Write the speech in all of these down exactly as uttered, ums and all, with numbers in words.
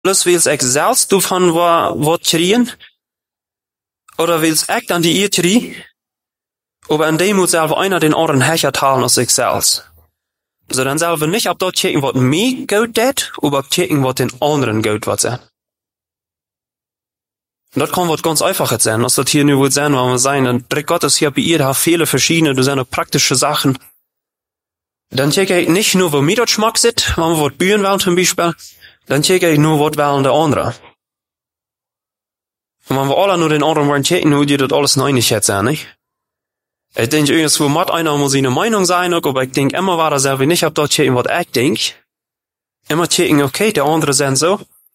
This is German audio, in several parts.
bloß willst ich selbst davon was kriegen? Oder willst ich dann die ihr kriegen? Aber in dem muss selber einer den anderen Hecher teilen als sich selbst. So dann selber nicht ab dort checken, was mir gut tät, aber checken, was den anderen gut wird sein. Und das kann was ganz Einfaches sein, als das hier nur wird sein, wenn wir sein, dann Dreck Gottes hier bei ihr, da viele verschiedene, da sind auch praktische Sachen. Dann checke ich nicht nur, wo mir das Schmack sitzt, wenn wir was bühen wollen zum Beispiel, dann checke ich nur, was wollen der andere. Und wenn wir alle nur den anderen wollen checken, wo die das alles neinig jetzt sein, nicht? Ich denke, irgendwo muss einer muss seine Meinung sein, aber ich denke immer war selber nicht, ab dort checken, was ich denke. Immer checken, okay, der andere sind so.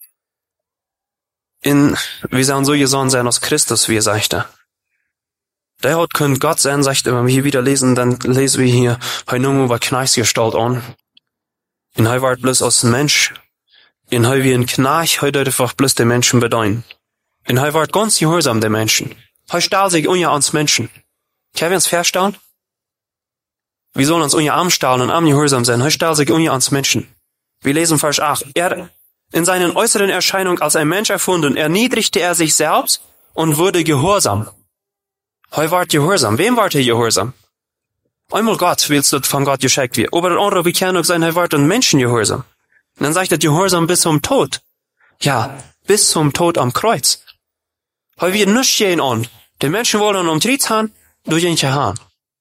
In, wir sollen so gesonnen sein als Christus, wie er sagte. Der hat könnte Gott sein, sagt er, wenn wir hier wieder lesen, dann lesen wir hier, hei nun über Kneichsgestalt an. In hei wart bloß als Mensch. In hei wie ein Knarch, hei dort einfach bloß den Menschen bedeuten. In hei wart ganz gehorsam der Menschen. Hei stahl sich unja ans Menschen. Können wir uns verstehen? Wir sollen uns unja arm stahlen und arm gehorsam sein. Hei stahl sich unja ans Menschen. Wir lesen Vers acht. Er, in seinen äußeren Erscheinungen als ein Mensch erfunden, erniedrigte er sich selbst und wurde gehorsam. Hei wart gehorsam. Wem wart er gehorsam? Einmal Gott, willst du von Gott geschenkt werden. Aber das andere, wie kann auch sein, hei wart ein Menschen gehorsam. Und dann sagt er gehorsam bis zum Tod. Ja, bis zum Tod am Kreuz. Hei wird nichts gehen an. Die Menschen wollen um Tritt haben, durch ihn haben.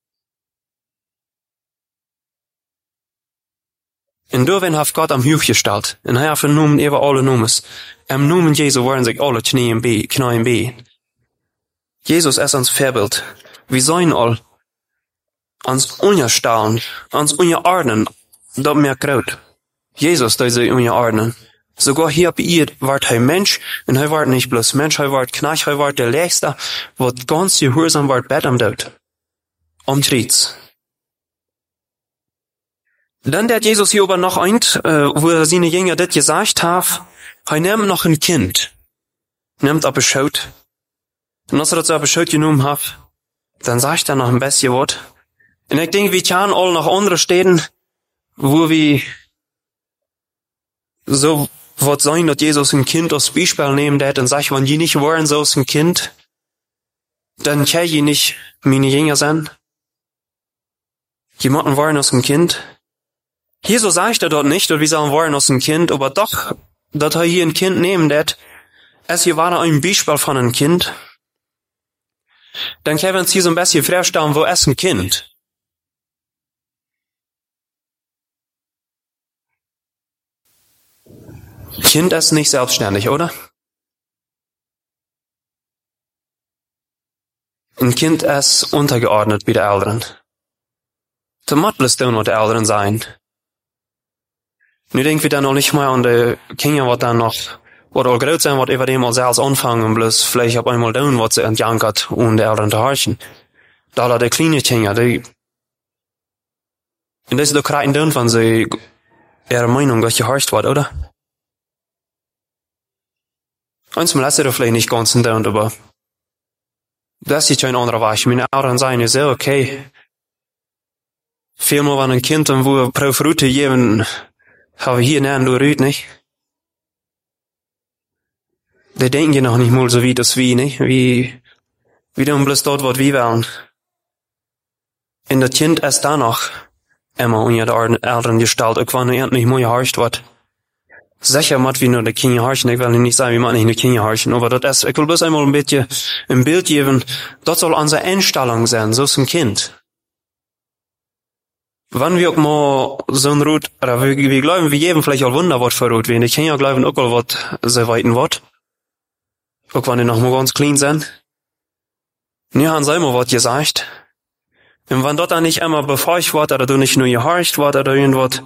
Und da wenn hat Gott am Hüf gestellt. Und er hat vernommen über alle Nummes. Am Namen Jesu waren sich alle Knien be, Knien be. Jesus ist uns Vorbild. Wir sollen all ans unterstellen, ans unterordnen, das mir graut. Jesus, der sie unterordnen. Sogar hier bei ihr ward er Mensch, und er ward nicht bloß Mensch, er ward Knach, er ward der Letzte, wat ganz gehorsam ward Bett am Tod. Am Tritt. Dann der Jesus hier aber noch ein, äh, wo er seine Jünger das gesagt hat, er nimmt noch ein Kind, nimmt aber schaut. Und als er das aber schaut genommen hat, dann sagt er noch ein bisschen Wort. Und ich denke, wir können alle noch andere Städten, wo wir so wird sein, dass Jesus ein Kind als Beispiel nehmen wird und sagt, wenn die nicht wollen, so ist ein Kind, dann kann ich nicht meine Jünger sein. Jemanden wollen aus ein Kind. Hier so sagt er dort nicht, dass wir sagen, wollen aus ein Kind, aber doch, dass er hier ein Kind nehmen wird. Es hier war ein Beispiel von einem Kind. Dann können wir uns hier so ein bisschen vorstellen, wo ist ein Kind? Kind ist nicht selbstständig, oder? Ein Kind ist untergeordnet wie die Eltern. Der muss bloß tun, was die Eltern sein. Nu denken wir dann noch nicht mal an die Kinder, was dann noch, was auch groß sein, was über dem als selbst anfangen, bloß vielleicht auf einmal tun, was sie entjankert, um die Eltern zu horchen. Da da die kleine Kinder, die, und das ist doch gerade tun, wenn sie ihre Meinung gehorcht wird, oder? Manchmal ist er vielleicht nicht ganz in der, aber das ist ja ein anderer Weg. Meine Eltern sagen ja sehr okay. Vielmal, wenn ein Kind, wo pro Frute geben, haben wir hier näher durch Rüt, nicht? Die denken ja noch nicht mal so wie das wie, nicht? Wie, wie dann bloß dort, was wir wollen. Und das Kind ist da noch immer unter der Eltern gestellt, auch wenn er nicht mehr gehorcht wird. Sicher muss wie nur die Kinder horchen. Ich will nicht sagen, wie man nicht die Kinder horchen, aber das ist, ich will bloß einmal ein bisschen ein Bild geben. Das soll unsere Einstellung sein, so ist ein Kind. Wenn wir auch mal so ein Rot, oder wir, wir glauben, wir geben vielleicht auch Wunder, was für Rot, wenn die Kinder glauben auch, was sehr weiten wird. Auch wenn die noch mal ganz clean sind. Wir haben selber was gesagt. Und wenn dort dann nicht immer befeucht wird, oder du nicht nur gehorcht wird, oder irgendwas,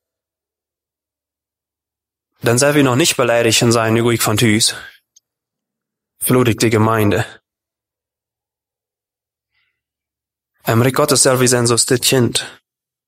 dann soll wir noch nicht beleidigt sein, ruhig von Tüß. Flutig die Gemeinde. Am Reich Gottes soll wir sein, so ist das Kind.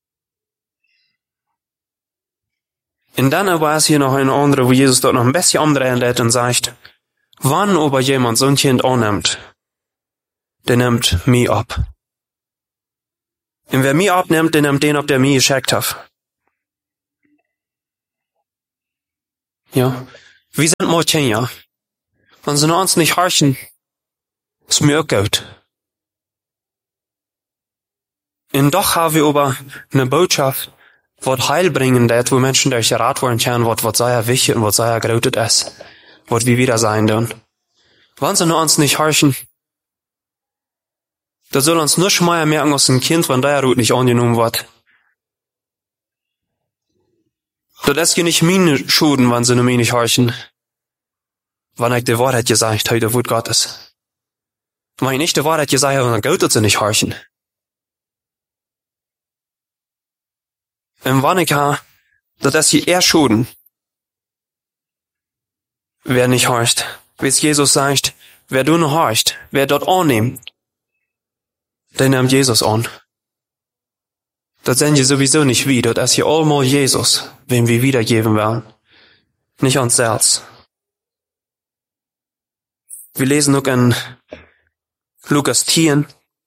Und dann aber ist hier noch eine andere, wo Jesus dort noch ein bisschen umdrehen lässt und sagt, wann aber jemand so ein Kind annimmt, der nimmt mich ab. Und wer mich abnimmt, der nimmt den ab, der mich geschickt hat. Ja. Wir sind mal Kinder. Wenn sie uns nicht horchen, ist mir auch gut. Und doch haben wir aber eine Botschaft, was Heil bringen wird, wo Menschen durch Rat worden können, was, was sehr wichtig und was sehr groß ist. Was wir wieder sein dürfen. Wenn sie uns nicht horchen, da soll uns nur schmeier merken als ein Kind, wenn der Rut nicht angenommen wird. Das ist ja nicht meine Schulden, wenn sie nur mich nicht horchen. Wenn ich die Wahrheit gesagt habe, der Wut Gottes. Wenn ich nicht die Wahrheit gesagt habe, dann gilt sie nicht horchen. Und wenn ich habe, das ist hier eher Schulden. Wer nicht horcht, wie es Jesus sagt, wer du noch horcht, wer dort annimmt, der nimmt Jesus an. Das sind wir sowieso nicht wie, das ist hier allemal Jesus, wem wir wiedergeben werden. Nicht uns selbst. Wir lesen noch in Lukas zehn,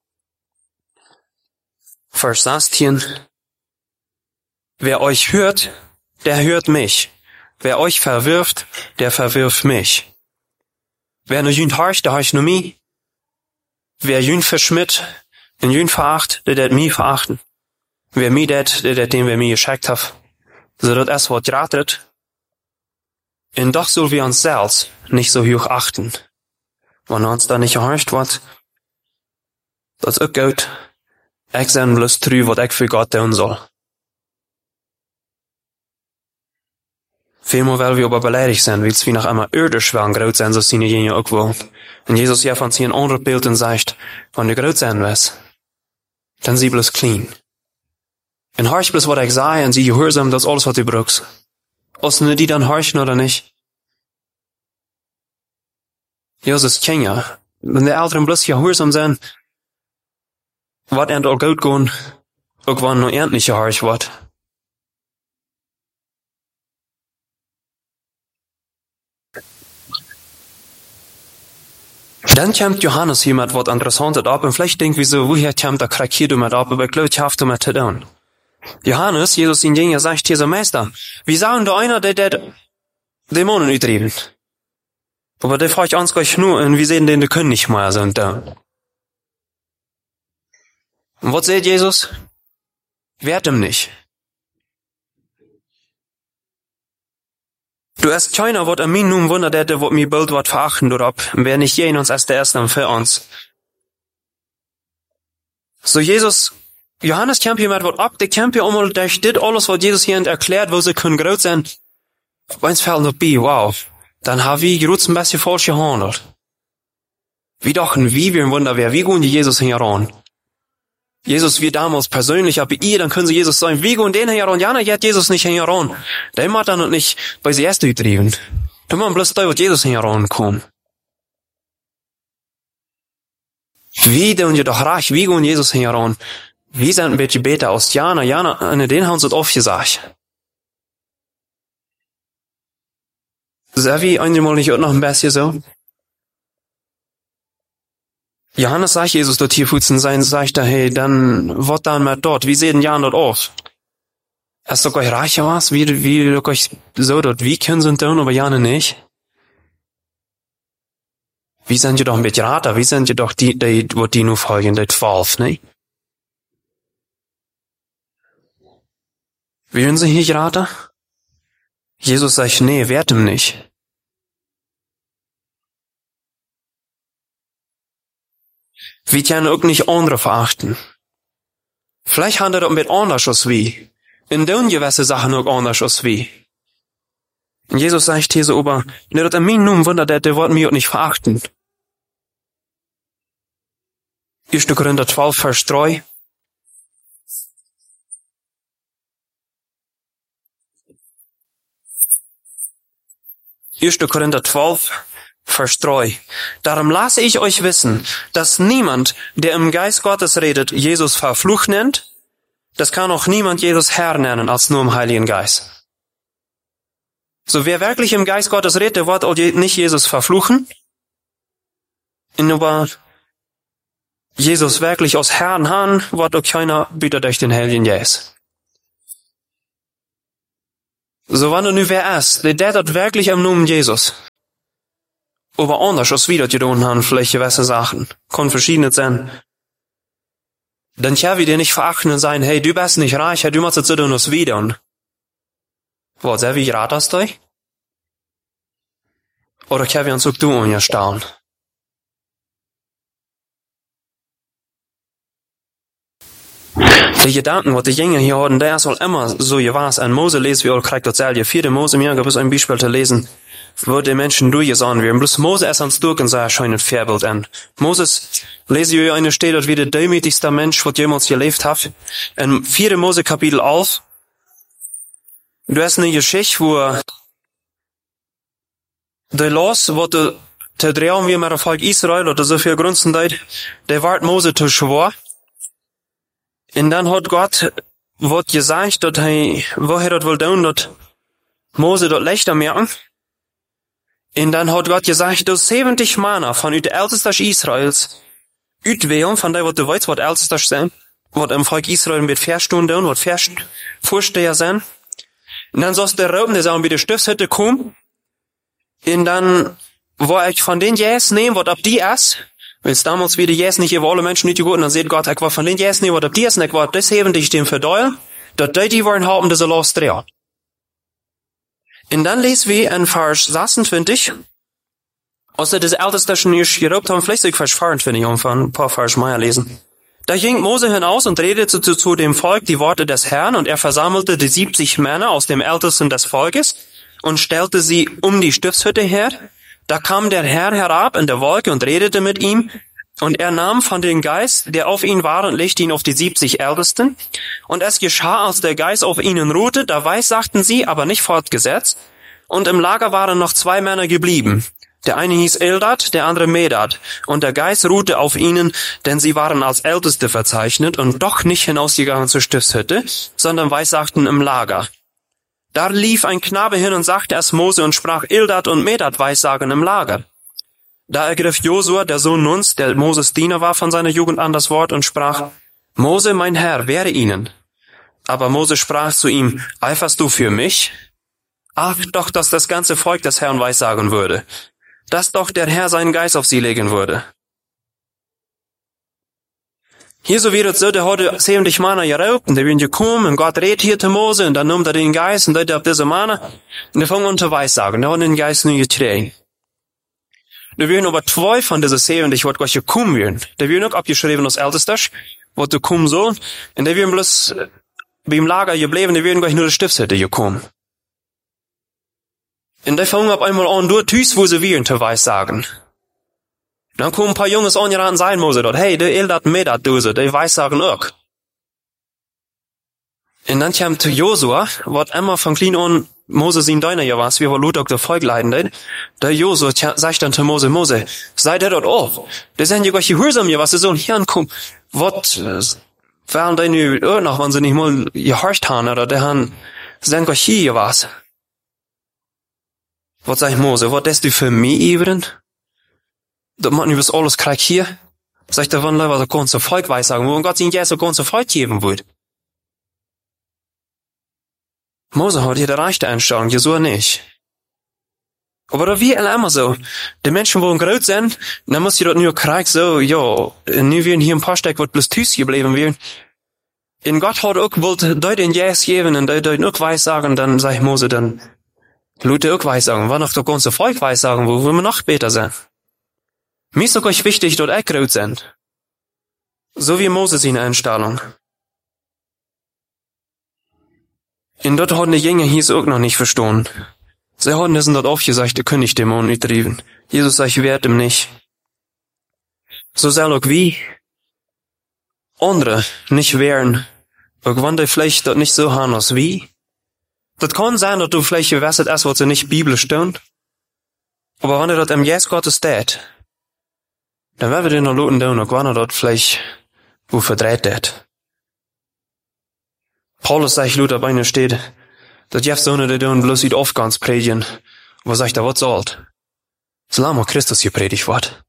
Vers sechzehn. Wer euch hört, der hört mich. Wer euch verwirft, der verwirft mich. Wer nur jünd horcht, der horcht nur mich. Wer jünd verschmidt, und jünd veracht, der det mich verachten. Wer mich det, der det dem, wer mich geschickt hat. So dat es wat ratet. Und doch soll wir uns selbst nicht so hoch achten. Wenn uns da nicht horcht wird, das ist auch gut. Ich sehn bloß trü, wat ich für Gott tun soll. Vielmehr, weil wir aber beleidigt sind, weil wir noch einmal irdisch werden, groß sein, so sind die auch wohl. Und Jesus ja von sich ein anderes Bild und sagt, wenn du groß sein willst, dann sieh bloß clean. Und horch bloß, was ich sage, und sie gehorsam, das ist alles, was du brauchst. Ob nur die dann horchen oder nicht. Jesus ist Kinder. Wenn die Eltern bloß gehorsam sind, wird er all gut gehen, auch wenn nur er nicht gehorcht wird. Dann kommt Johannes hier mit was Interessantes ab, und vielleicht denkt wir so, woher kommt der Krieg hier damit ab, aber ich glaube, ich habe damit zu tun. Johannes, Jesus in Jünger, sagt hier so, Meister, wie sagen da einer, der, der Dämonen ütrieben? Aber der fragt uns gleich nur, und wir sehen den, die können nicht mehr so und da. Und was seht Jesus? Wehrt ihm nicht. Du hast keiner, wat an mir nun wundert hätte, wat mir bald wat verachten oder ab, wer nicht je in uns als der Erste für uns. So Jesus, Johannes kämpft hier mit wat ab, der kämpft hier einmal durch das alles, was Jesus hier erklärt, wo sie können groß sein. Weins fällt noch bei, wow. Dann haben wir gerutzt ein bisschen falsch gehandelt. Wie doch ein Wie wir ein Wunder wäre, wie gehen die Jesus heran? Jesus wie damals persönlich, aber ihr, dann können sie Jesus sagen, wie gehen den heran? Ja, na, jetzt Jesus nicht heran. Der hat dann nicht bei sie erst getrieben. Da man bloß da, wo Jesus herankommt. Wie denn ihr doch reich, wie gehen Jesus heran? Wie sind ein bisschen besser aus Jana, Jana, an den haben sie es oft gesagt. Sehr wie einmal nicht auch noch ein bisschen so? Johannes sagt Jesus dort hier futzen sein, sagt er, hey, dann, wat dann mal dort? Wie sehen Jan dort aus? Hast du euch reicher was? Wie, wie, euch so dort, wie können sie tun, aber Jane nicht? Wie sind ihr doch ein bisschen rater? Wie sind ihr doch die, die, wo die nur folgen, die zwölf, ne? Wie hören sie hier rater? Jesus sagt, nee, wehrt ihm nicht. Wir können auch nicht andere verachten. Vielleicht handelt es ein bisschen anders als wie. In den gewisse Sachen auch anders als wie. Und Jesus sagt hier so, aber, ne, das an mir nun wundert, der, der wird mich auch nicht verachten. erster Korinther zwölf, Vers drei. erster Korinther zwölf, Vers drei. Darum lasse ich euch wissen, dass niemand, der im Geist Gottes redet, Jesus verflucht nennt. Das kann auch niemand Jesus Herr nennen, als nur im Heiligen Geist. So, wer wirklich im Geist Gottes redet, der wird auch nicht Jesus verfluchen. Aber Jesus wirklich aus Herrn haben, wird auch keiner bitte durch den Heiligen Geist. So wann du nu wer ist, der das wirklich im Namen Jesus. Aber anders als wir das getan haben, vielleicht gewisse Sachen. Kann verschiedene sein. Dann kann wir dir nicht verachten und sagen, hey, du bist nicht reich, hey, du machst das so tun, als wieder. Was, wie rat das dich? Oder kann wir uns auch du anstellen? Die Gedanken, was die Jünger hier hatten, der soll immer so gewesen. An Mose lesen wir auch kriegt das selber. Vierte Mose, mir gab es ein Beispiel zu lesen, wo die Menschen durchgesehen werden. Bloß Mose ist ans Durch und sah ein Vorbild an. Moses, lese ich eine Stelle, wie der demütigste Mensch, was jemals gelebt hat. In vierte Mose Kapitel elf. Du hast eine Geschichte, wo der Los, wo der, der drehen wir mit dem Volk Israel, oder so viel Grünzen deit, der wart Mose zu schwor. Und dann hat Gott, wird gesagt, dass er, woher das wohl tun, dass Mose dort Lichter merken. Und dann hat Gott gesagt, dass siebzig Männer von den Ältesten Israels, utwählen, von der, was du weißt, was Ältester sind, was im Volk Israel mit Verstunden, was Verst, Vorsteher sind. Und dann sollst der Rauben, der sagen, wie die Stiftshütte kommen. Und dann, wo ich von den Jäs nehmen, was ab die ist, weil es damals wie die Jäs nicht über alle Menschen nicht gut, und dann sieht Gott, ich war von den Jäs nehmen, was ab die ist, und ich war das heben, die stehen verdeuern, dass die, die wollen haben, dass er losdreht. Und dann lesen wir in Vers sechsundzwanzig, als er das Älteste schon nicht geraubt haben, vielleicht soll ich Vers vierundzwanzig umfangen, ein paar Vers mehr lesen. Da ging Mose hinaus und redete zu, zu dem Volk die Worte des Herrn, und er versammelte die siebzig Männer aus dem Ältesten des Volkes und stellte sie um die Stiftshütte her. Da kam der Herr herab in der Wolke und redete mit ihm, und er nahm von dem Geist, der auf ihn war, und legte ihn auf die siebzig Ältesten. Und es geschah, als der Geist auf ihnen ruhte, da weissagten sie, aber nicht fortgesetzt. Und im Lager waren noch zwei Männer geblieben. Der eine hieß Eldad, der andere Medad. Und der Geist ruhte auf ihnen, denn sie waren als Älteste verzeichnet und doch nicht hinausgegangen zur Stiftshütte, sondern weissagten im Lager. Da lief ein Knabe hin und sagte es Mose und sprach, Eldad und Medad weissagen im Lager. Da ergriff Josua, der Sohn Nuns, der Moses Diener war von seiner Jugend an, das Wort und sprach, Mose, mein Herr, wehre ihnen. Aber Mose sprach zu ihm, eiferst du für mich? Ach doch, dass das ganze Volk des Herrn weissagen würde, dass doch der Herr seinen Geist auf sie legen würde. Hier so wird es so, der heute siebzig Männer geraubt, und der wird gekommen, und Gott redet hier zu Mose, und dann nimmt er den Geist, und der auf diese Männer, und der fängt an zu weissagen, der hat den Geist nie getragen. Da werden aber zwei von diesen siebzig, was Gott gekommen werden. Der wird noch abgeschrieben als Ältester, was du kommen soll, und der werden bloß beim Lager geblieben, der werden gleich nur die Stiftshütte gekommen. Und die fangen auf einmal an, dort tüß, wo sie werden, zu weissagen. Dann kommen ein paar Jungs angeraten sein, Mose dort, hey, der Eldad Medad, du so, die weissagen auch. Und dann kommt Josua, was immer von klein an Mose sein Deiner ja was, wie wir Ludwig der Volk leiden, der Josua sagt dann zu Mose, Mose, sei der dort auch. Der sind ja gleich gehorsam, ja, was sie so hier ankommen. Was, wären die auch noch, wenn sie nicht mal gehorcht haben, oder der haben, sind gleich hier, was. Was sagt Mose, was ist du für mich, Ivren? Da man über alles kriegt hier. Sagt der, wann Leute das ganze Volk weissagen, wo Gott ihnen jetzt das ganze Volk geben wird. Mose hat hier die rechte Einstellung, Jesua nicht. Aber da wir alle immer so. Die Menschen wollen groß sein, dann muss ich dort nur kriegen, so, ja, nu werden hier ein paar Stück, was bloß tüß geblieben werden. In Gott hat auch wollte Leute den Jes geben, und Leute auch weissagen, dann sagt Mose, dann Leute auch weissagen, wann noch das ganze Volk weissagen, wo wir noch später sein. Mir ist doch euch wichtig, dort auch groß sind. So wie Moses in der Einstellung. Und dort haben die Jünger hier auch noch nicht verstanden. Sie haben das dort aufgesagt, der König Dämonen nicht trieben. Jesus sagt, ich werde ihm nicht. So soll auch wie andere nicht wehren. Irgendwann die vielleicht dort nicht so haben als wie. Das kann sein, dass du vielleicht gewässert hast, was sie nicht biblisch stehen. Aber wenn er dort im Jes Gottes tät, dann werden wir den noch luten tun, und wenn er dort vielleicht wo verdreht tät. Paulus sagt, Luther bei ihnen steht, dass Jeff so eine, die bloß nicht oft ganz predigen. Was sagt er, was sollt? Solange Christus hier predigt wird.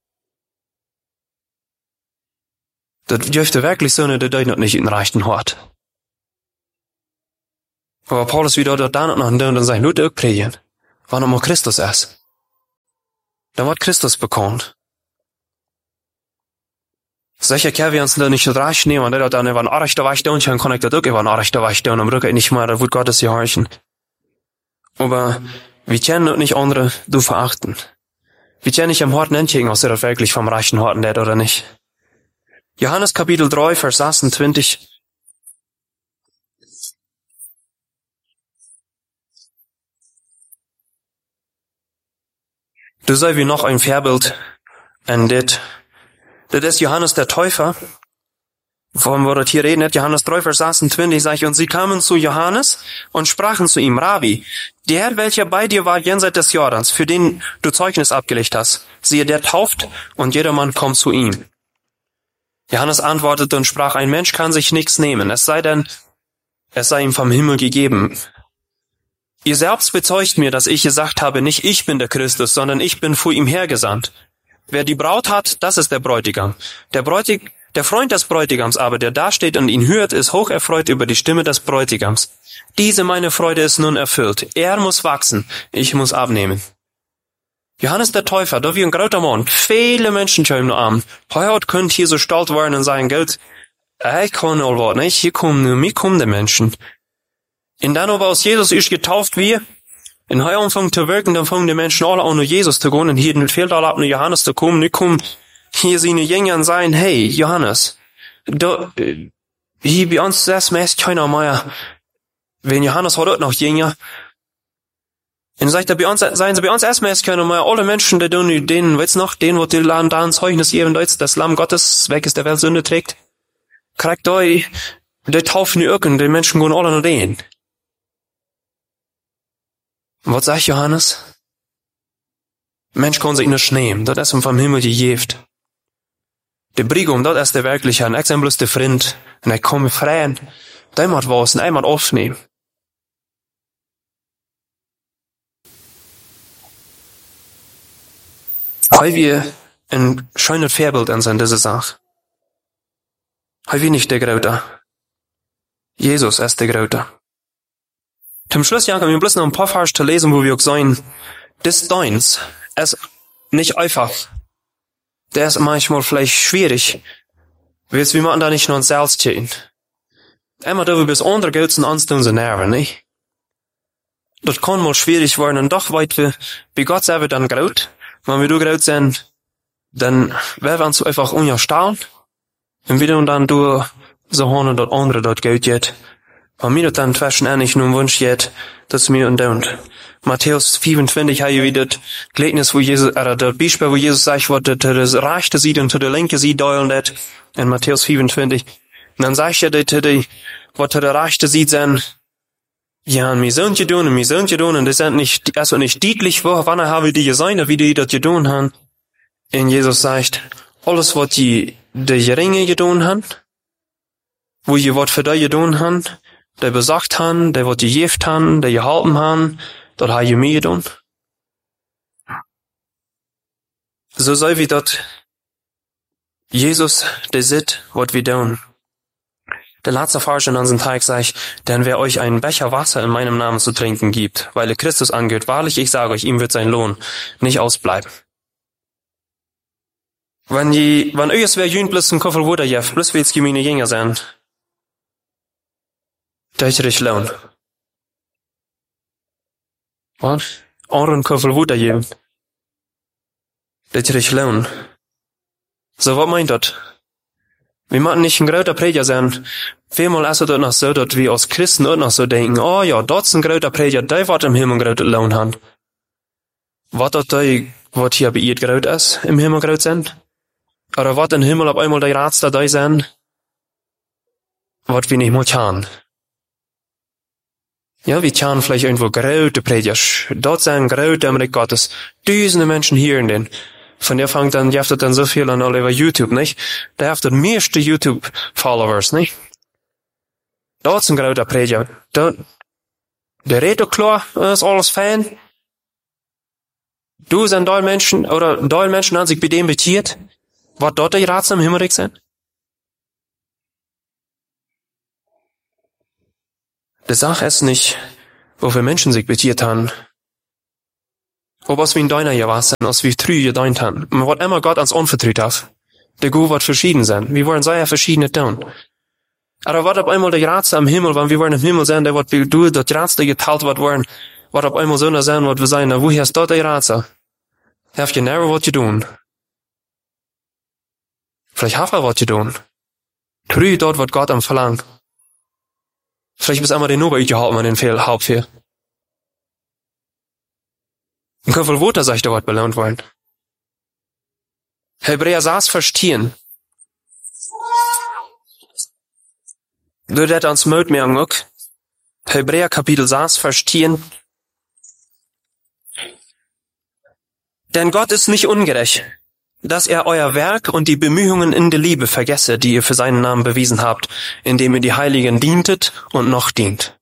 Das dürfte wirklich so eine, die noch nicht in den rechten Hort. Aber Paulus wieder dort dann noch und dann sagt, nur auch predigen. Wann immer Christus ist. Dann wird Christus bekannt. Sicher können wir uns da nicht so reich nehmen, und dann über einen Arrechter Weg tun, dann kann ich das auch über einen Arrechter Weg tun, und rücke nicht mal, da wird Gottes gehorchen. Aber wir können auch nicht andere du verachten. Wir können nicht am Horten entgegen, ob sie das wirklich vom reichen Horten hat oder nicht. Johannes Kapitel drei, Vers achtundzwanzig. Du sei wie noch ein Vorbild, und das, das ist Johannes der Täufer, von wo das hier reden, Johannes drei, Vers achtundzwanzig, sag ich, und sie kamen zu Johannes und sprachen zu ihm, Rabbi, der Herr, welcher bei dir war jenseits des Jordans, für den du Zeugnis abgelegt hast, siehe, der tauft, und jedermann kommt zu ihm. Johannes antwortete und sprach, ein Mensch kann sich nichts nehmen, es sei denn, es sei ihm vom Himmel gegeben. Ihr selbst bezeugt mir, dass ich gesagt habe, nicht ich bin der Christus, sondern ich bin vor ihm hergesandt. Wer die Braut hat, das ist der Bräutigam. Der Bräutig, der Freund des Bräutigams aber, der dasteht und ihn hört, ist hocherfreut über die Stimme des Bräutigams. Diese meine Freude ist nun erfüllt. Er muss wachsen, ich muss abnehmen. Johannes der Täufer, da wie ein großer Mann, viele Menschen schauen nur an. Heute könnt hier so stolz werden und sagen, Geld, ich kann all was, nicht? Hier kommen nur, mir kommen die Menschen. Und dann aber aus Jesus ist getauft wie, in heu anfangen zu wirken, dann fangen die Menschen alle an, nur Jesus zu gehen, und hier fehlt alle ab, nur Johannes zu kommen, nicht kommen, hier seine Jünger und sagen, hey, Johannes, da, hier bei uns das meist keiner mehr, wenn Johannes hat auch noch Jünger, und sagt er, bei uns, seien sie bei uns erstmal erst keiner mehr, alle Menschen, die denen, denen, weißt noch, denen, wo die Laden da ein Zeugnis geben, das Lamm Gottes, welches der Welt Sünde trägt, kriegt da, die taufen die Öcken, die Menschen gehen alle nur denen. Was sagt Johannes? Mensch kann sich nicht nehmen, das ist ihm vom Himmel gegeben. Der Brigum, das ist der wirkliche, ein Exemplus der Freund, und er kommt frei, der muss was, und er muss aufnehmen. Weil wir ein schönes Vorbild an sind, diese Sache. Weil wir nicht der Größte. Jesus ist der Größte. Zum Schluss, ja, wir bloß noch ein paar Vers zu lesen, wo wir auch sagen, das Deins ist nicht einfach. Der ist manchmal vielleicht schwierig. Weil wir machen da nicht nur uns selbst stehen. Immer da, wir bis andere Götzen anstehen, sie nerven, nicht? Das kann mal schwierig werden, und doch weit wir, wie Gott selber dann groß. Wenn wir du groß sind, dann werden wir uns einfach unerstaunt. Und wieder und dann du, so haben dort andere dort Geld geht. Wenn mir das dann zwischen ähnlich nur Wunsch geht, dass mir und und. Matthäus vierundzwanzig habe ich wieder das Gleichnis, wo Jesus, oder das Beispiel, wo Jesus sagt, wo der das rechte sieht und der linke sieht, da und das. In Matthäus vierundzwanzig. Und dann sagt er, dass der, wo der rechte sieht, sein, ja, und wir sind gedun, und wir sind gedun, und das sind nicht, also nicht deutlich, wo, wann habe die gesehen, wie die das gedun haben. Und Jesus sagt, alles, was die, die Geringe gedun haben, wo je was für die gedun haben, der besagt haben, der was die gejeft haben, der gehalten haben, das habe ich mir gedun. So soll wie das, Jesus, der sieht, was wir tun. Der letzte Vers in unserem Teig sagt, denn wer euch einen Becher Wasser in meinem Namen zu trinken gibt, weil er Christus angeht, wahrlich, ich sage euch, ihm wird sein Lohn nicht ausbleiben. Wenn die, wenn euch es wer jünt, bloß ein Koffer Wunder jef, bloß will's meine Jünger sein, da ist richtig Lohn. Was? Euren Koffer Wunder geben. Das ist richtig Lohn. So, was meint das? Wir machen nicht ein großer Prediger sein. Vielmal ist es dort noch so, dass wir als Christen auch noch so denken, oh ja, dort ist ein großer Prediger, der wird im Himmel einen großen Lohn haben. Was dort der, was hier bei ihr groß ist, im Himmel groß sind? Oder was im Himmel auf einmal der Rats da da sind? Was wir nicht mal kann. Ja, wir kann vielleicht irgendwo große Prediger. Dort sind große Amerik Gottes. Tausende Menschen hier in den. Von der fängt dann, die hat dann so viel an all über YouTube, nicht? Der hat dann meiste YouTube-Followers, nicht? Da ist ein großer Prediger. Da, der redet klar, ist alles fein. Du sind da Menschen, oder da Menschen haben sich bei dem betiert, was dort die Rats am Himmel sind. Die Sache ist nicht, wofür Menschen sich betiert haben, ob was wie ein Deiner hier war, als wie trü gedeunt haben. Und was immer Gott ans unvertrüht hat, der Gu wird verschieden sein. Wir wollen sehr verschiedene tun. Aber was auf einmal der Graz am Himmel, wenn wir wollen im Himmel sein, der wird wie du, der Graz, der geteilt wird worden, was auf einmal so sein wird, wir sein, na, woher ist dort der Graz? Hef je näher, was je tun. Vielleicht haf er, was je tun. Trü dort, was Gott am verlangt. Vielleicht bis einmal den Ober gehalten, man den Fehl, Hauptfehl. Und wie viel Worte soll ich dort belohnt worden? Hebräer saß verstehen. Du det ans möt mir angok. Hebräer Kapitel saß verstehen. Denn Gott ist nicht ungerecht, dass er euer Werk und die Bemühungen in der Liebe vergesse, die ihr für seinen Namen bewiesen habt, indem ihr die Heiligen dientet und noch dient.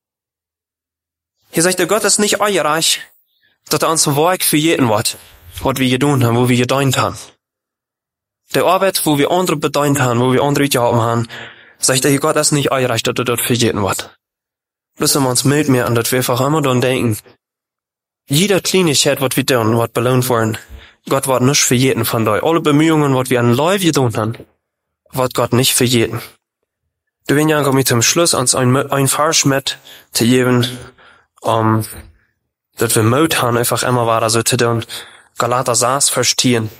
Hier sagt der Gott ist nicht euer Reich, dass er uns Werk für jeden Wort, was wir getan haben, wo wir gedeunt haben. Der Arbeit, wo wir andere bedeunt haben, wo wir andere geholfen haben, sagt der Gott ist nicht euer Reich, dass er dort für jeden Wort. Bloß wenn wir uns mild mehr an, dass wir einfach immer daran denken, jeder Kleinigkeit, was wir tun, was belohnt worden, Gott wird nicht für jeden von euch. Alle Bemühungen, was wir an Leib getan haben, wird Gott nicht für jeden. Du wenn ja mit zum Schluss uns ein, ein Vers mit zu geben, um, dass wir Mut haben, einfach immer weiter so zu tun. Galater saß verstehen.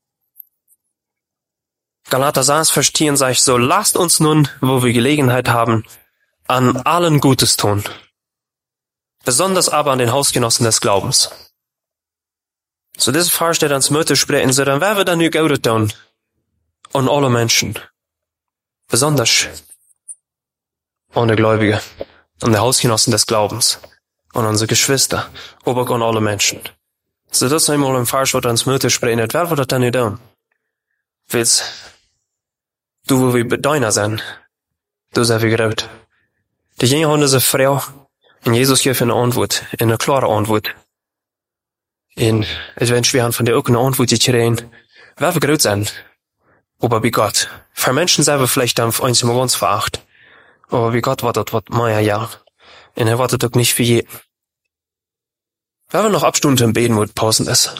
Galater saß verstehen, sag ich so, lasst uns nun, wo wir Gelegenheit haben, an allen Gutes tun. Besonders aber an den Hausgenossen des Glaubens. So dieses Vers steht ans Mütter sprechen, so dann wer wir dann nur Gute tun? Und alle Menschen. Besonders an die Gläubige, an die Hausgenossen des Glaubens. Und unsere Geschwister, aber an alle Menschen. So das ist einmal ein Vers, was ans Mütter sprechen, wer wird das dann nicht tun? Willst du, wo wir Deiner sein, du sei wie gerät. Die jene Hunde sind Frau, und Jesus gibt eine Antwort, eine klare Antwort. Und es wird schwer, von der auch eine Antwort zu kriegen. Wer wir gerät sein? Aber wie Gott. Für Menschen selber vielleicht dann eins immer ganz veracht. Aber wie Gott war das, was mehr ja. Und er wartet doch nicht für jeden. Wer wir noch abstunden beten, wo passend ist.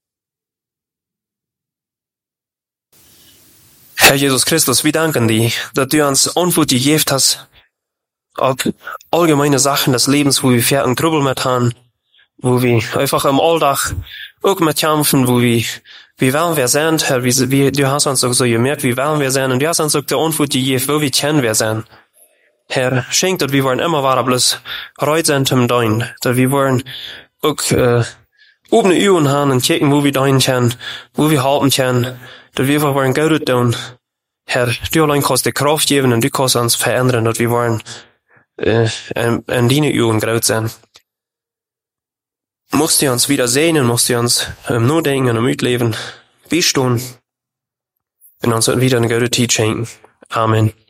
Herr Jesus Christus, wir danken dir, dass du uns Antwort gegeben hast, auf allgemeine Sachen des Lebens, wo wir viel einen Trubel mit haben, wo wir einfach im Alltag auch mit kämpfen, wo wir, wie wollen wir sein, Herr, wie, wie, du hast uns auch so gemerkt, wie wollen wir sein, und du hast uns auch die Antwort gegeben, wo wir kennen wir sein. Herr, schenkt, dass wir wollen immer weiter bloß reut sein zum Dein, dass wir wollen auch, äh, oben die Üben haben und checken, wo wir dein können, wo wir halten können, dass wir einfach wollen Gutes tun. Herr, du allein kannst die Kraft geben und du kannst uns verändern, dass wir wollen äh, an, an deine Üben groß sein. Musst du uns wieder sehen und musst du uns im Nachdenken und im Mitleben bestehen und uns wieder eine gute Zeit schenken. Amen.